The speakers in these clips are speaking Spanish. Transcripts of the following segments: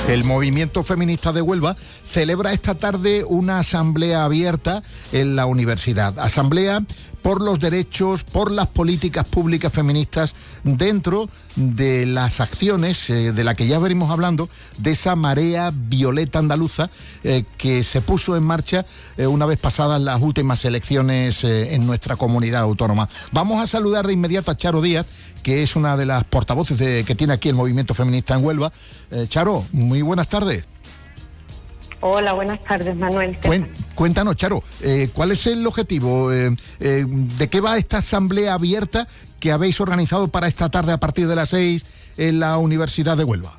El movimiento feminista de Huelva celebra esta tarde una asamblea abierta en la universidad. Asamblea por los derechos, por las políticas públicas feministas dentro de las acciones de la que ya venimos hablando, de esa marea violeta andaluza que se puso en marcha una vez pasadas las últimas elecciones en nuestra comunidad autónoma. Vamos a saludar de inmediato a Charo Díaz, que es una de las portavoces que tiene aquí el movimiento feminista en Huelva. Charo, muy buenas tardes. Hola, buenas tardes, Manuel. Cuéntanos, Charo, ¿cuál es el objetivo? ¿De qué va esta asamblea abierta que habéis organizado para esta tarde a partir de las 6 en la Universidad de Huelva?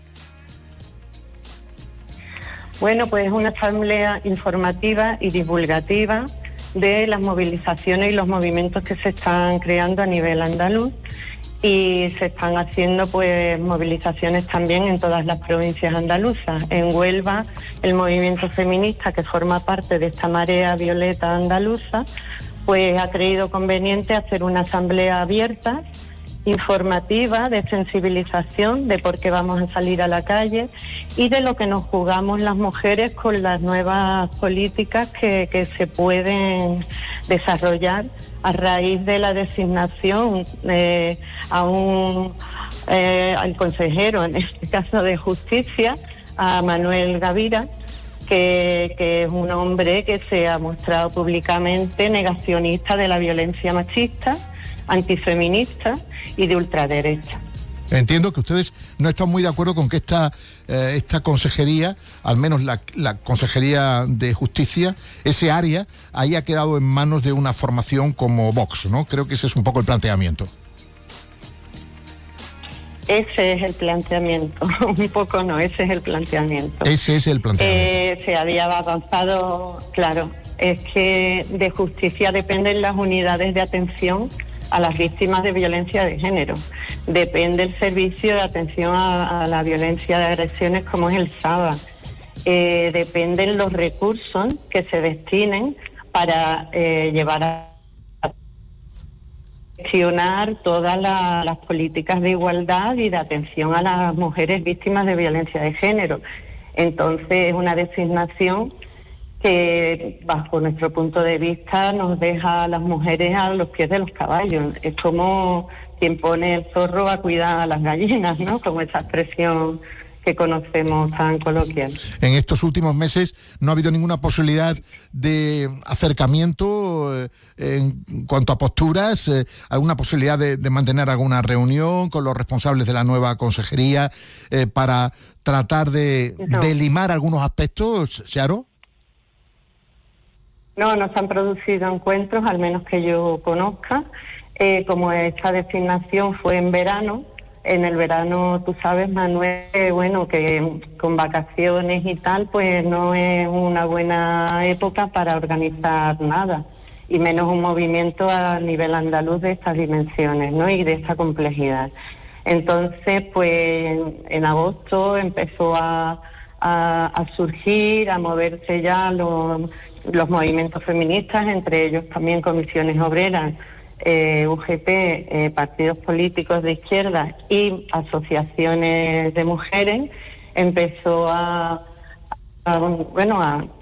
Bueno, pues es una asamblea informativa y divulgativa de las movilizaciones y los movimientos que se están creando a nivel andaluz, y se están haciendo pues movilizaciones también en todas las provincias andaluzas. En Huelva, el movimiento feminista, que forma parte de esta marea violeta andaluza, pues ha creído conveniente hacer una asamblea abierta, informativa, de sensibilización de por qué vamos a salir a la calle y de lo que nos jugamos las mujeres con las nuevas políticas que se pueden desarrollar a raíz de la designación al consejero, en este caso de Justicia, a Manuel Gavira, que es un hombre que se ha mostrado públicamente negacionista de la violencia machista, antifeminista y de ultraderecha. Entiendo que ustedes no están muy de acuerdo con que esta consejería, al menos la Consejería de Justicia, ese área, haya quedado en manos de una formación como Vox, ¿no? Creo que ese es un poco el planteamiento. Ese es el planteamiento, un poco no, ese es el planteamiento. Ese es el planteamiento. Se había avanzado, claro, es que de justicia dependen las unidades de atención a las víctimas de violencia de género. Depende el servicio de atención a la violencia de agresiones como es el SABA. Dependen los recursos que se destinen para llevar a gestionar todas las políticas de igualdad y de atención a las mujeres víctimas de violencia de género. Entonces es una designación que bajo nuestro punto de vista nos deja a las mujeres a los pies de los caballos. Es como quien pone el zorro a cuidar a las gallinas, ¿no? Como esa expresión que conocemos tan coloquial. En estos últimos meses no ha habido ninguna posibilidad de acercamiento en cuanto a posturas, alguna posibilidad de mantener alguna reunión con los responsables de la nueva consejería para tratar de limar algunos aspectos, Charo. No se han producido encuentros, al menos que yo conozca. Como esta designación fue en verano, en el verano, tú sabes, Manuel, que con vacaciones y tal, pues no es una buena época para organizar nada, y menos un movimiento a nivel andaluz de estas dimensiones, ¿no? Y de esta complejidad. Entonces, pues en agosto empezó a surgir, a moverse ya los movimientos feministas, entre ellos también comisiones obreras, UGT, partidos políticos de izquierda y asociaciones de mujeres. Empezó a